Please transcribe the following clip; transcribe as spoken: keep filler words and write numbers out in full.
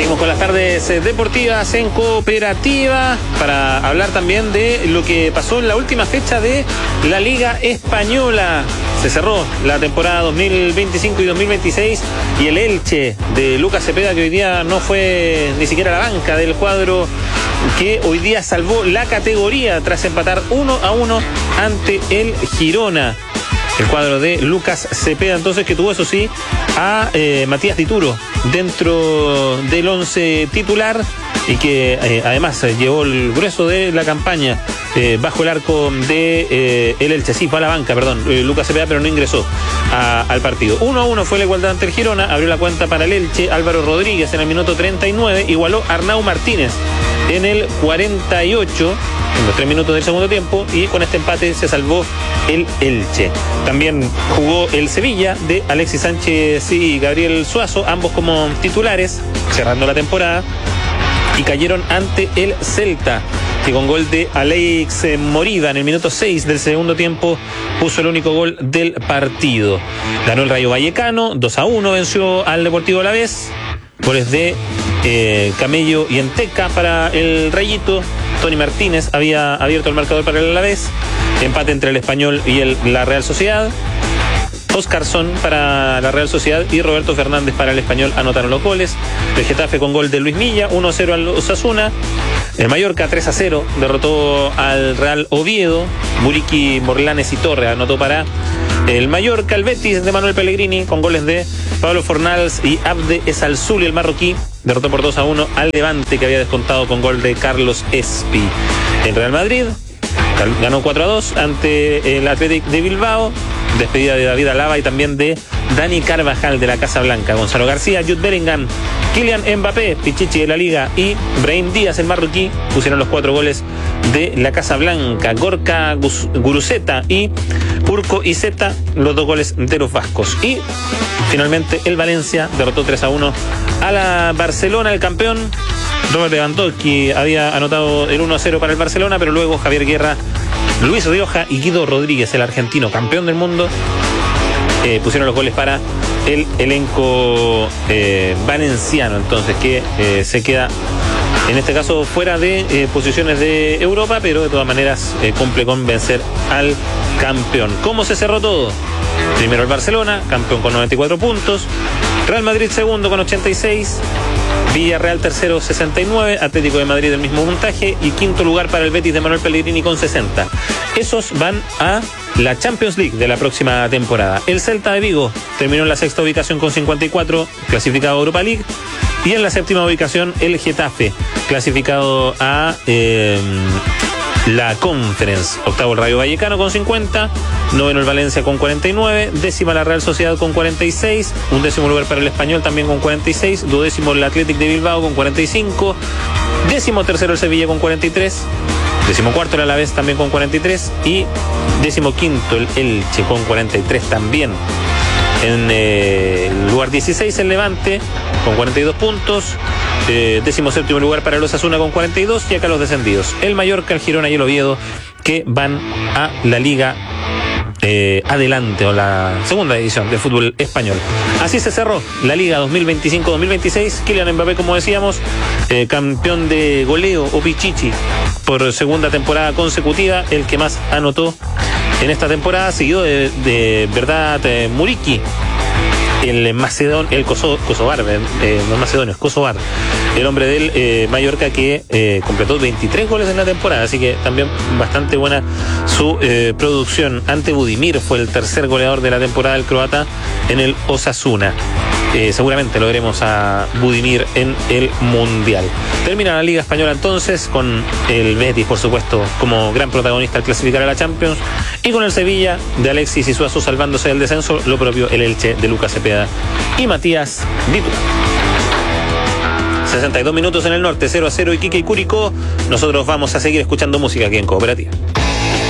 Seguimos con las tardes deportivas en Cooperativa para hablar también de lo que pasó en la última fecha de la Liga Española. Se cerró la temporada dos mil veinticinco y dos mil veintiséis y el Elche de Lucas Cepeda, que hoy día no fue ni siquiera la banca del cuadro, que hoy día salvó la categoría tras empatar uno a uno ante el Girona. El cuadro de Lucas Cepeda, entonces, que tuvo, eso sí, a eh, Matías Dituro dentro del once titular y que eh, además eh, llevó el grueso de la campaña eh, bajo el arco de eh, el Elche. Sí, fue a la banca, perdón, eh, Lucas Cepeda, pero no ingresó a, al partido. uno a uno fue la igualdad ante el Girona, abrió la cuenta para el Elche. Álvaro Rodríguez en el minuto treinta y nueve, igualó Arnau Martínez en el cuarenta y ocho, en los tres minutos del segundo tiempo, y con este empate se salvó el Elche. También jugó el Sevilla de Alexis Sánchez y Gabriel Suazo, ambos como titulares, cerrando la temporada, y cayeron ante el Celta, que con gol de Alex Morida en el minuto seis del segundo tiempo puso el único gol del partido. Ganó el Rayo Vallecano, dos a uno venció al Deportivo Alavés, goles de eh, Camello y Enteca para el Rayito. Tony Martínez había abierto el marcador para el Alavés. Empate entre el Español y el, la Real Sociedad. Oscarson para la Real Sociedad y Roberto Fernández para el Español anotaron los goles. El Getafe con gol de Luis Milla, uno a cero al Osasuna. El Mallorca tres a cero derrotó al Real Oviedo. Muriqui, Morlanes y Torre anotó para el Mallorca. El Betis de Manuel Pellegrini con goles de Pablo Fornals y Abde Esalzuli, el marroquí, derrotó por dos a uno al Levante, que había descontado con gol de Carlos Espi. El Real Madrid ganó cuatro a dos ante el Athletic de Bilbao. Despedida de David Alaba y también de Dani Carvajal de la Casa Blanca. Gonzalo García, Jude Bellingham, Kylian Mbappé, Pichichi de la Liga, y Brahim Díaz, el marroquí, pusieron los cuatro goles de la Casa Blanca. Gorka Guruceta y Urko Iseta, los dos goles de los vascos. Y finalmente el Valencia derrotó tres a uno a la Barcelona, el campeón. Robert Lewandowski había anotado el uno a cero para el Barcelona, pero luego Javier Guerra, Luis Rioja y Guido Rodríguez, el argentino campeón del mundo, eh, pusieron los goles para el elenco eh, valenciano, entonces, que eh, se queda en este caso fuera de eh, posiciones de Europa, pero de todas maneras eh, cumple con vencer al campeón. ¿Cómo se cerró todo? Primero el Barcelona, campeón con noventa y cuatro puntos, Real Madrid segundo con ochenta y seis, Villarreal tercero sesenta y nueve, Atlético de Madrid el mismo puntaje, y quinto lugar para el Betis de Manuel Pellegrini con sesenta. Esos van a la Champions League de la próxima temporada. El Celta de Vigo terminó en la sexta ubicación con cincuenta y cuatro, clasificado a Europa League, y en la séptima ubicación el Getafe, clasificado a eh, la Conference. Octavo el Rayo Vallecano con cincuenta, noveno el Valencia con cuarenta y nueve, décima la Real Sociedad con cuarenta y seis, un décimo lugar para el Español también con cuarenta y seis, duodécimo el Athletic de Bilbao con cuarenta y cinco, décimo tercero el Sevilla con cuarenta y tres, décimo cuarto el Alavés también con cuarenta y tres, y décimo quinto el Elche con cuarenta y tres también. En eh, el lugar dieciséis el Levante con cuarenta y dos puntos, eh, décimo séptimo lugar para el Osasuna con cuarenta y dos, y acá los descendidos, el Mallorca, el Girona y el Oviedo, que van a la Liga eh, Adelante, o la segunda división del fútbol español. Así se cerró la Liga dos mil veinticinco dos mil veintiséis. Kylian Mbappé, como decíamos, eh, campeón de goleo o pichichi por segunda temporada consecutiva, el que más anotó en esta temporada, seguido de, de verdad eh, Muriqui, el macedón, el Koso, Kosovar, eh, no macedonio, es Kosovar, el hombre del eh, Mallorca, que eh, completó veintitrés goles en la temporada, así que también bastante buena su eh, producción. Ante Budimir fue el tercer goleador de la temporada, el croata, en el Osasuna. Eh, seguramente lo veremos a Budimir en el Mundial. Termina la Liga Española entonces, con el Betis, por supuesto, como gran protagonista al clasificar a la Champions, y con el Sevilla de Alexis y Suazo salvándose del descenso, lo propio el Elche de Lucas Cepeda y Matías Dituro. sesenta y dos minutos en el norte, cero a cero Iquique y Curicó. Nosotros vamos a seguir escuchando música aquí en Cooperativa.